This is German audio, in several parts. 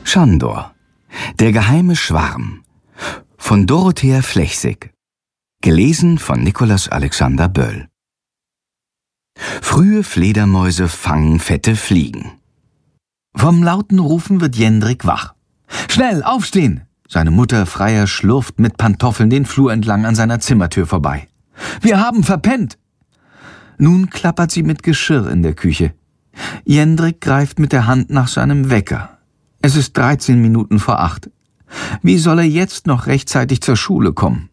Schandor, der geheime Schwarm von Dorothea Flechsig. Gelesen von Nikolaus Alexander Böll. Frühe Fledermäuse fangen fette Fliegen. Vom lauten Rufen wird Jendrik wach. »Schnell, aufstehen!« Seine Mutter Freier schlurft mit Pantoffeln den Flur entlang an seiner Zimmertür vorbei. »Wir haben verpennt!« Nun klappert sie mit Geschirr in der Küche. Jendrik greift mit der Hand nach seinem Wecker. Es ist 13 Minuten vor 8. Wie soll er jetzt noch rechtzeitig zur Schule kommen?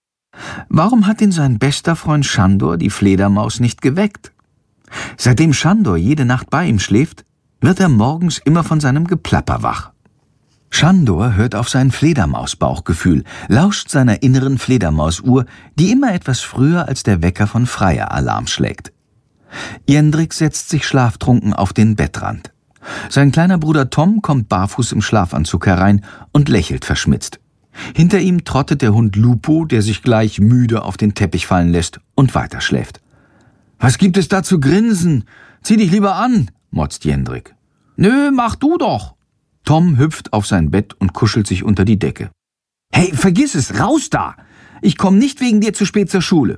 Warum hat ihn sein bester Freund Schandor, die Fledermaus, nicht geweckt? Seitdem Schandor jede Nacht bei ihm schläft, wird er morgens immer von seinem Geplapper wach. Schandor hört auf sein Fledermausbauchgefühl, lauscht seiner inneren Fledermausuhr, die immer etwas früher als der Wecker von Freier Alarm schlägt. Jendrik setzt sich schlaftrunken auf den Bettrand. Sein kleiner Bruder Tom kommt barfuß im Schlafanzug herein und lächelt verschmitzt. Hinter ihm trottet der Hund Lupo, der sich gleich müde auf den Teppich fallen lässt und weiterschläft. »Was gibt es da zu grinsen? Zieh dich lieber an«, motzt Jendrik. »Nö, mach du doch.« Tom hüpft auf sein Bett und kuschelt sich unter die Decke. »Hey, vergiss es, raus da! Ich komm nicht wegen dir zu spät zur Schule.«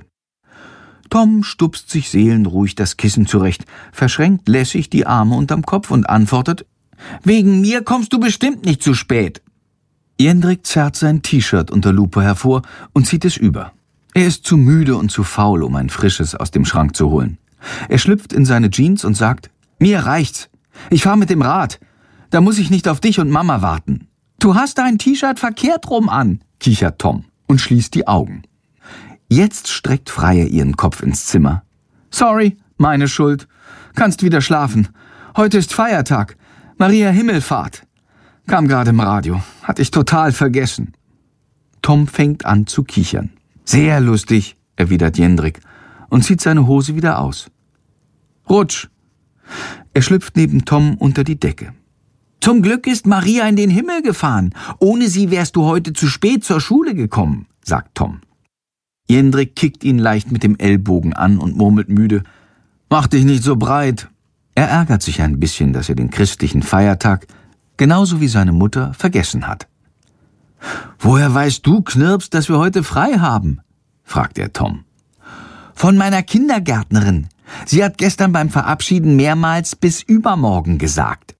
Tom stupst sich seelenruhig das Kissen zurecht, verschränkt lässig die Arme unterm Kopf und antwortet: »Wegen mir kommst du bestimmt nicht zu spät.« Jendrik zerrt sein T-Shirt unter Lupo hervor und zieht es über. Er ist zu müde und zu faul, um ein frisches aus dem Schrank zu holen. Er schlüpft in seine Jeans und sagt: »Mir reicht's. Ich fahr mit dem Rad. Da muss ich nicht auf dich und Mama warten.« »Du hast dein T-Shirt verkehrt rum an«, kichert Tom und schließt die Augen. Jetzt streckt Freier ihren Kopf ins Zimmer. »Sorry, meine Schuld. Kannst wieder schlafen. Heute ist Feiertag. Maria Himmelfahrt. Kam gerade im Radio. Hatte ich total vergessen.« Tom fängt an zu kichern. »Sehr lustig«, erwidert Jendrik und zieht seine Hose wieder aus. »Rutsch!« Er schlüpft neben Tom unter die Decke. »Zum Glück ist Maria in den Himmel gefahren. Ohne sie wärst du heute zu spät zur Schule gekommen«, sagt Tom. Jendrik kickt ihn leicht mit dem Ellbogen an und murmelt müde: »Mach dich nicht so breit.« Er ärgert sich ein bisschen, dass er den christlichen Feiertag, genauso wie seine Mutter, vergessen hat. »Woher weißt du, Knirps, dass wir heute frei haben?«, fragt er Tom. »Von meiner Kindergärtnerin. Sie hat gestern beim Verabschieden mehrmals bis übermorgen gesagt.«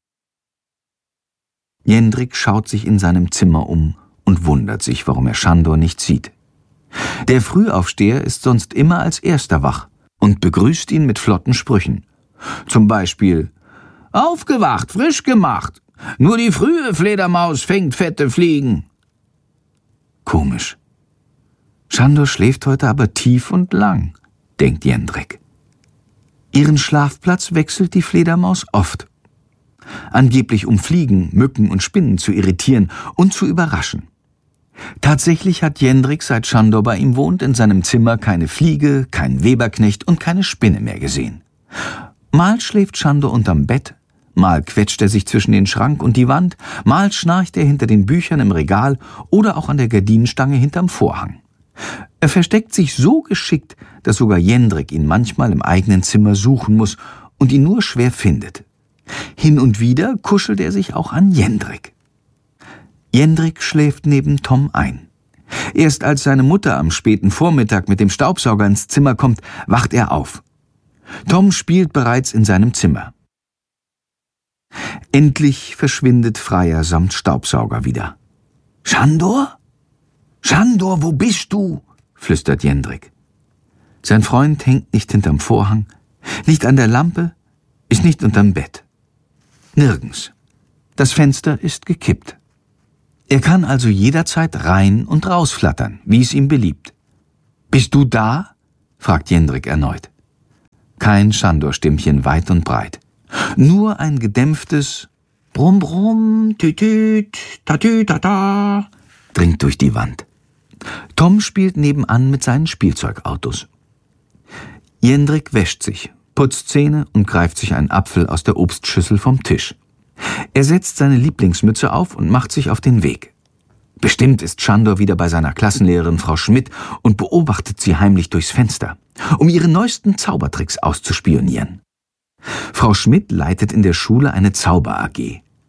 Jendrik schaut sich in seinem Zimmer um und wundert sich, warum er Schandor nicht sieht. Der Frühaufsteher ist sonst immer als Erster wach und begrüßt ihn mit flotten Sprüchen. Zum Beispiel: »Aufgewacht, frisch gemacht. Nur die frühe Fledermaus fängt fette Fliegen.« Komisch. Schandor schläft heute aber tief und lang, denkt Jendrik. Ihren Schlafplatz wechselt die Fledermaus oft. Angeblich um Fliegen, Mücken und Spinnen zu irritieren und zu überraschen. Tatsächlich hat Jendrik, seit Schandor bei ihm wohnt, in seinem Zimmer keine Fliege, keinen Weberknecht und keine Spinne mehr gesehen. Mal schläft Schandor unterm Bett, mal quetscht er sich zwischen den Schrank und die Wand, mal schnarcht er hinter den Büchern im Regal oder auch an der Gardinenstange hinterm Vorhang. Er versteckt sich so geschickt, dass sogar Jendrik ihn manchmal im eigenen Zimmer suchen muss und ihn nur schwer findet. Hin und wieder kuschelt er sich auch an Jendrik. Jendrik schläft neben Tom ein. Erst als seine Mutter am späten Vormittag mit dem Staubsauger ins Zimmer kommt, wacht er auf. Tom spielt bereits in seinem Zimmer. Endlich verschwindet Freier samt Staubsauger wieder. »Schandor? Schandor, wo bist du?«, flüstert Jendrik. Sein Freund hängt nicht hinterm Vorhang, nicht an der Lampe, ist nicht unterm Bett. Nirgends. Das Fenster ist gekippt. Er kann also jederzeit rein und rausflattern, wie es ihm beliebt. »Bist du da?«, fragt Jendrik erneut. Kein Schandor-Stimmchen weit und breit. Nur ein gedämpftes »Brumm, brumm, tütüt, tatü, tata« dringt durch die Wand. Tom spielt nebenan mit seinen Spielzeugautos. Jendrik wäscht sich, putzt Zähne und greift sich einen Apfel aus der Obstschüssel vom Tisch. Er setzt seine Lieblingsmütze auf und macht sich auf den Weg. Bestimmt ist Schandor wieder bei seiner Klassenlehrerin Frau Schmidt und beobachtet sie heimlich durchs Fenster, um ihre neuesten Zaubertricks auszuspionieren. Frau Schmidt leitet in der Schule eine Zauber-AG.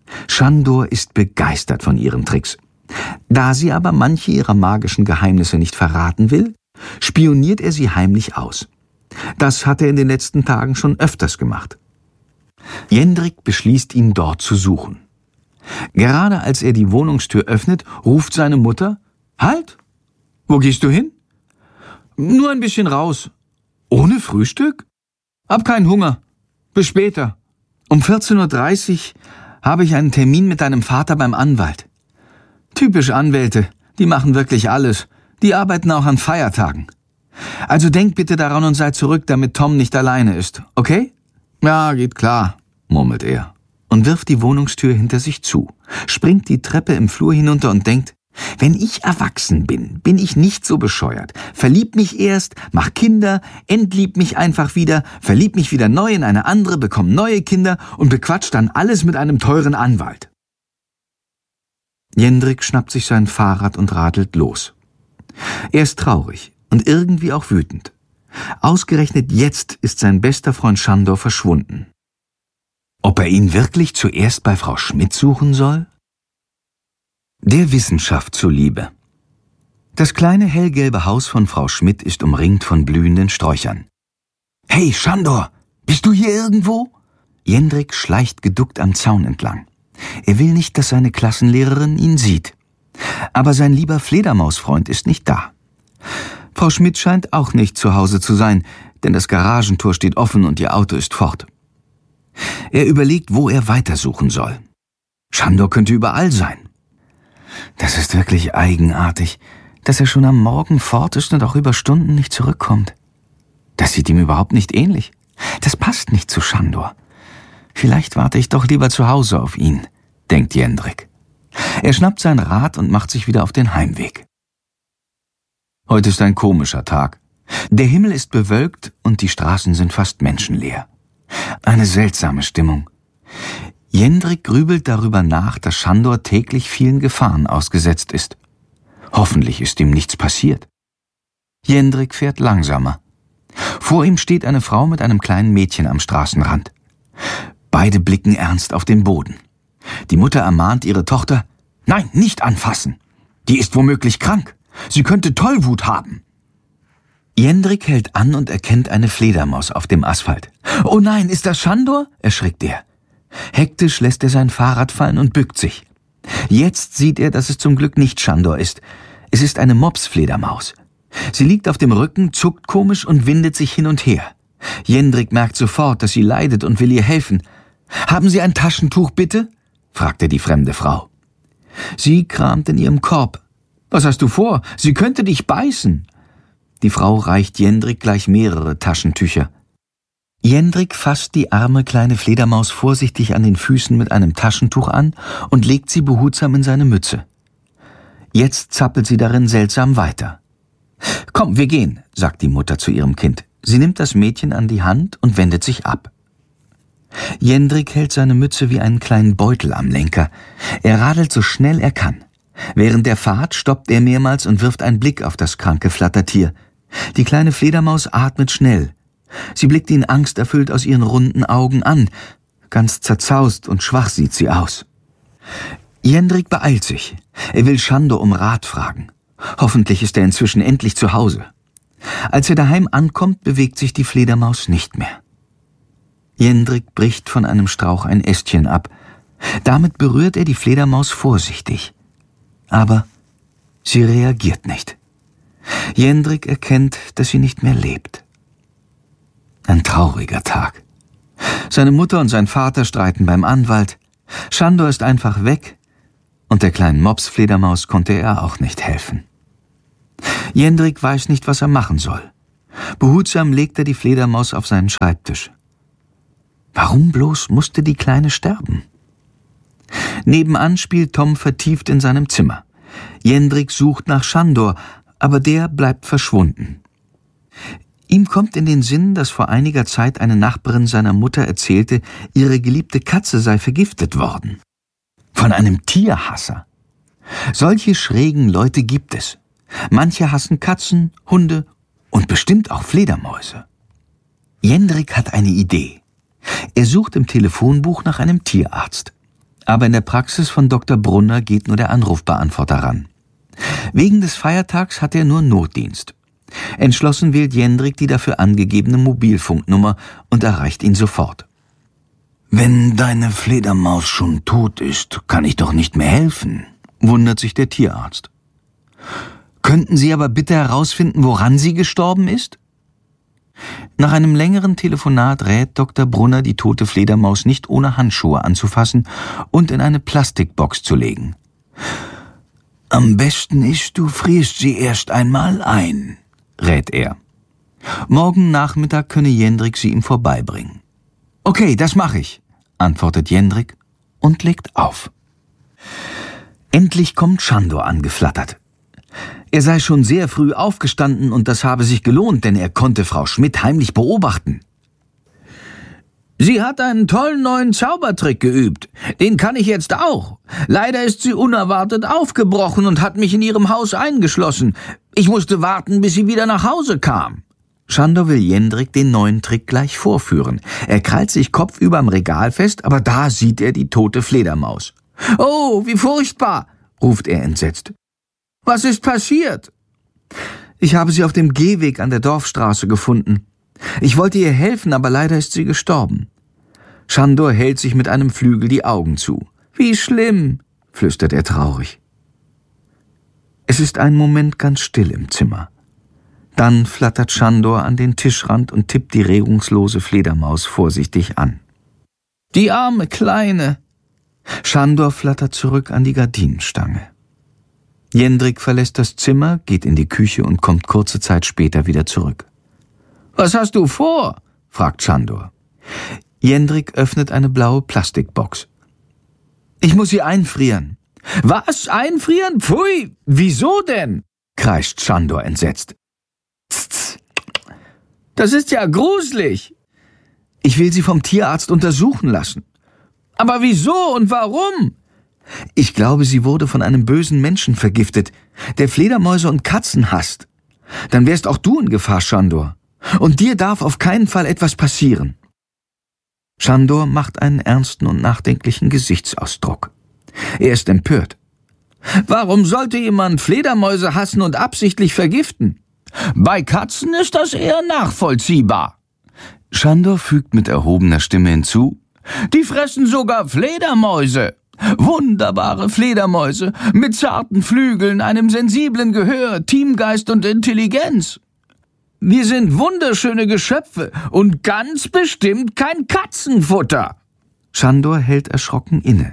Sándor ist begeistert von ihren Tricks. Da sie aber manche ihrer magischen Geheimnisse nicht verraten will, spioniert er sie heimlich aus. Das hat er in den letzten Tagen schon öfters gemacht. Jendrik beschließt, ihn dort zu suchen. Gerade als er die Wohnungstür öffnet, ruft seine Mutter: »Halt! Wo gehst du hin?« »Nur ein bisschen raus.« »Ohne Frühstück?« »Hab keinen Hunger. Bis später. Um 14:30 Uhr habe ich einen Termin mit deinem Vater beim Anwalt.« »Typisch Anwälte, die machen wirklich alles. Die arbeiten auch an Feiertagen. Also denk bitte daran und sei zurück, damit Tom nicht alleine ist, okay?« »Ja, geht klar«, murmelt er und wirft die Wohnungstür hinter sich zu, springt die Treppe im Flur hinunter und denkt: Wenn ich erwachsen bin, bin ich nicht so bescheuert. Verlieb mich erst, mach Kinder, entlieb mich einfach wieder, verlieb mich wieder neu in eine andere, bekomm neue Kinder und bequatsch dann alles mit einem teuren Anwalt. Jendrik schnappt sich sein Fahrrad und radelt los. Er ist traurig und irgendwie auch wütend. Ausgerechnet jetzt ist sein bester Freund Sándor verschwunden. Ob er ihn wirklich zuerst bei Frau Schmidt suchen soll? Der Wissenschaft zuliebe. Das kleine hellgelbe Haus von Frau Schmidt ist umringt von blühenden Sträuchern. »Hey, Sándor, bist du hier irgendwo?« Jendrik schleicht geduckt am Zaun entlang. Er will nicht, dass seine Klassenlehrerin ihn sieht. Aber sein lieber Fledermausfreund ist nicht da. Frau Schmidt scheint auch nicht zu Hause zu sein, denn das Garagentor steht offen und ihr Auto ist fort. Er überlegt, wo er weitersuchen soll. Sándor könnte überall sein. Das ist wirklich eigenartig, dass er schon am Morgen fort ist und auch über Stunden nicht zurückkommt. Das sieht ihm überhaupt nicht ähnlich. Das passt nicht zu Sándor. Vielleicht warte ich doch lieber zu Hause auf ihn, denkt Jendrik. Er schnappt sein Rad und macht sich wieder auf den Heimweg. Heute ist ein komischer Tag. Der Himmel ist bewölkt und die Straßen sind fast menschenleer. Eine seltsame Stimmung. Jendrik grübelt darüber nach, dass Sándor täglich vielen Gefahren ausgesetzt ist. Hoffentlich ist ihm nichts passiert. Jendrik fährt langsamer. Vor ihm steht eine Frau mit einem kleinen Mädchen am Straßenrand. Beide blicken ernst auf den Boden. Die Mutter ermahnt ihre Tochter: »Nein, nicht anfassen! Die ist womöglich krank. Sie könnte Tollwut haben.« Jendrik hält an und erkennt eine Fledermaus auf dem Asphalt. »Oh nein, ist das Sándor?« erschrickt er. Hektisch lässt er sein Fahrrad fallen und bückt sich. Jetzt sieht er, dass es zum Glück nicht Sándor ist. Es ist eine Mopsfledermaus. Sie liegt auf dem Rücken, zuckt komisch und windet sich hin und her. Jendrik merkt sofort, dass sie leidet und will ihr helfen. »Haben Sie ein Taschentuch, bitte?« fragte die fremde Frau. Sie kramt in ihrem Korb. »Was hast du vor? Sie könnte dich beißen.« Die Frau reicht Jendrik gleich mehrere Taschentücher. Jendrik fasst die arme kleine Fledermaus vorsichtig an den Füßen mit einem Taschentuch an und legt sie behutsam in seine Mütze. Jetzt zappelt sie darin seltsam weiter. »Komm, wir gehen«, sagt die Mutter zu ihrem Kind. Sie nimmt das Mädchen an die Hand und wendet sich ab. Jendrik hält seine Mütze wie einen kleinen Beutel am Lenker. Er radelt so schnell er kann. Während der Fahrt stoppt er mehrmals und wirft einen Blick auf das kranke Flattertier. Die kleine Fledermaus atmet schnell. Sie blickt ihn angsterfüllt aus ihren runden Augen an. Ganz zerzaust und schwach sieht sie aus. Jendrik beeilt sich. Er will Sándor um Rat fragen. Hoffentlich ist er inzwischen endlich zu Hause. Als er daheim ankommt, bewegt sich die Fledermaus nicht mehr. Jendrik bricht von einem Strauch ein Ästchen ab. Damit berührt er die Fledermaus vorsichtig. Aber sie reagiert nicht. Jendrik erkennt, dass sie nicht mehr lebt. Ein trauriger Tag. Seine Mutter und sein Vater streiten beim Anwalt. Sándor ist einfach weg und der kleinen Mopsfledermaus konnte er auch nicht helfen. Jendrik weiß nicht, was er machen soll. Behutsam legt er die Fledermaus auf seinen Schreibtisch. Warum bloß musste die Kleine sterben? Nebenan spielt Tom vertieft in seinem Zimmer. Jendrik sucht nach Sándor, aber der bleibt verschwunden. Ihm kommt in den Sinn, dass vor einiger Zeit eine Nachbarin seiner Mutter erzählte, ihre geliebte Katze sei vergiftet worden. Von einem Tierhasser. Solche schrägen Leute gibt es. Manche hassen Katzen, Hunde und bestimmt auch Fledermäuse. Jendrik hat eine Idee. Er sucht im Telefonbuch nach einem Tierarzt. Aber in der Praxis von Dr. Brunner geht nur der Anrufbeantworter ran. Wegen des Feiertags hat er nur Notdienst. Entschlossen wählt Jendrik die dafür angegebene Mobilfunknummer und erreicht ihn sofort. »Wenn deine Fledermaus schon tot ist, kann ich doch nicht mehr helfen«, wundert sich der Tierarzt. »Könnten Sie aber bitte herausfinden, woran sie gestorben ist?« Nach einem längeren Telefonat rät Dr. Brunner, die tote Fledermaus nicht ohne Handschuhe anzufassen und in eine Plastikbox zu legen. »Am besten ist, du frierst sie erst einmal ein«, rät er. Morgen Nachmittag könne Jendrik sie ihm vorbeibringen. »Okay, das mache ich«, antwortet Jendrik und legt auf. Endlich kommt Sándor angeflattert. Er sei schon sehr früh aufgestanden und das habe sich gelohnt, denn er konnte Frau Schmidt heimlich beobachten. »Sie hat einen tollen neuen Zaubertrick geübt. Den kann ich jetzt auch. Leider ist sie unerwartet aufgebrochen und hat mich in ihrem Haus eingeschlossen. Ich musste warten, bis sie wieder nach Hause kam.« Sándor will Jendrik den neuen Trick gleich vorführen. Er krallt sich kopfüber am Regal fest, aber da sieht er die tote Fledermaus. »Oh, wie furchtbar«, ruft er entsetzt. »Was ist passiert?« »Ich habe sie auf dem Gehweg an der Dorfstraße gefunden. Ich wollte ihr helfen, aber leider ist sie gestorben.« Sándor hält sich mit einem Flügel die Augen zu. »Wie schlimm«, flüstert er traurig. Es ist einen Moment ganz still im Zimmer. Dann flattert Sándor an den Tischrand und tippt die regungslose Fledermaus vorsichtig an. »Die arme Kleine!« Sándor flattert zurück an die Gardinenstange. Jendrik verlässt das Zimmer, geht in die Küche und kommt kurze Zeit später wieder zurück. »Was hast du vor?« fragt Sándor. Jendrik öffnet eine blaue Plastikbox. »Ich muss sie einfrieren.« »Was? Einfrieren? Pfui! Wieso denn?« kreischt Sándor entsetzt. »Das ist ja gruselig.« »Ich will sie vom Tierarzt untersuchen lassen.« »Aber wieso und warum?« »Ich glaube, sie wurde von einem bösen Menschen vergiftet, der Fledermäuse und Katzen hasst. Dann wärst auch du in Gefahr, Sándor. Und dir darf auf keinen Fall etwas passieren.« Sándor macht einen ernsten und nachdenklichen Gesichtsausdruck. Er ist empört. »Warum sollte jemand Fledermäuse hassen und absichtlich vergiften? Bei Katzen ist das eher nachvollziehbar.« Sándor fügt mit erhobener Stimme hinzu, »Die fressen sogar Fledermäuse. Wunderbare Fledermäuse mit zarten Flügeln, einem sensiblen Gehör, Teamgeist und Intelligenz. Wir sind wunderschöne Geschöpfe und ganz bestimmt kein Katzenfutter.« Sándor hält erschrocken inne.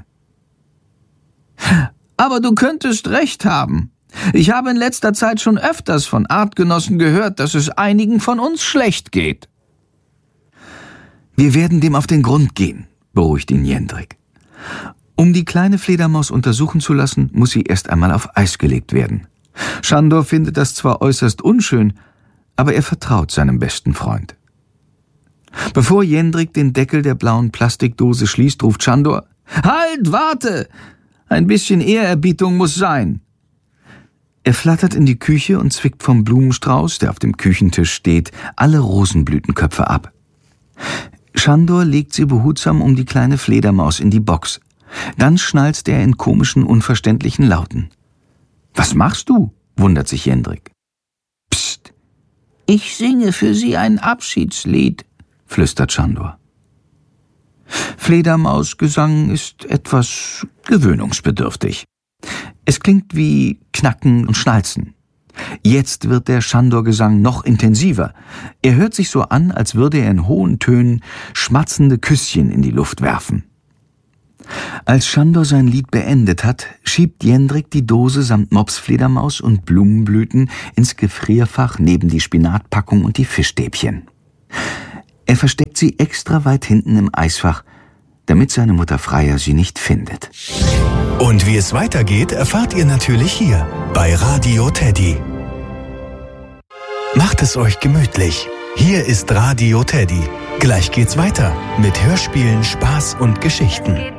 »Aber du könntest recht haben. Ich habe in letzter Zeit schon öfters von Artgenossen gehört, dass es einigen von uns schlecht geht.« »Wir werden dem auf den Grund gehen«, beruhigt ihn Jendrik. Um die kleine Fledermaus untersuchen zu lassen, muss sie erst einmal auf Eis gelegt werden. Sándor findet das zwar äußerst unschön, aber er vertraut seinem besten Freund. Bevor Jendrik den Deckel der blauen Plastikdose schließt, ruft Sándor, »Halt, warte! Ein bisschen Ehrerbietung muss sein.« Er flattert in die Küche und zwickt vom Blumenstrauß, der auf dem Küchentisch steht, alle Rosenblütenköpfe ab. Sándor legt sie behutsam um die kleine Fledermaus in die Box. Dann schnalzt er in komischen, unverständlichen Lauten. »Was machst du?« wundert sich Jendrik. »Psst, ich singe für sie ein Abschiedslied«, flüstert Sándor. Fledermausgesang ist etwas gewöhnungsbedürftig. Es klingt wie Knacken und Schnalzen. Jetzt wird der Sándor-Gesang noch intensiver. Er hört sich so an, als würde er in hohen Tönen schmatzende Küsschen in die Luft werfen. Als Sándor sein Lied beendet hat, schiebt Jendrik die Dose samt Mopsfledermaus und Blumenblüten ins Gefrierfach neben die Spinatpackung und die Fischstäbchen. Er versteckt sie extra weit hinten im Eisfach, damit seine Mutter Freya sie nicht findet. Und wie es weitergeht, erfahrt ihr natürlich hier bei Radio Teddy. Macht es euch gemütlich. Hier ist Radio Teddy. Gleich geht's weiter mit Hörspielen, Spaß und Geschichten.